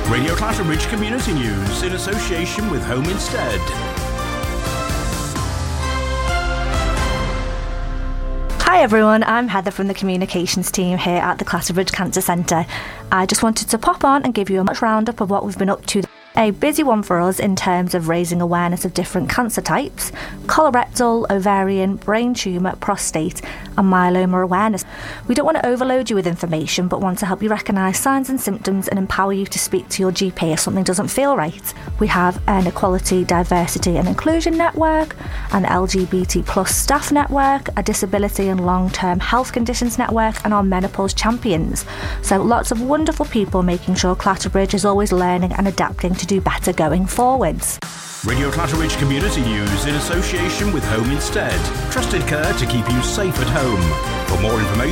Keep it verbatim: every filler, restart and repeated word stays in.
Radio Clatterbridge Community News in association with Home Instead. Hi everyone, I'm Heather from the communications team here at the Clatterbridge Cancer Centre. I just wanted to pop on and give you a much roundup of what we've been up to. A busy one for us in terms of raising awareness of different cancer types: colorectal, ovarian, brain tumour, prostate and myeloma awareness. We don't want to overload you with information but want to help you recognise signs and symptoms and empower you to speak to your G P if something doesn't feel right. We have an equality, diversity and inclusion network, an L G B T plus staff network, a disability and long-term health conditions network and our menopause champions. So lots of wonderful people making sure Clatterbridge is always learning and adapting to do better going forwards. Radio Clatterbridge Community News in association with Home Instead. Trusted care to keep you safe at home. For more information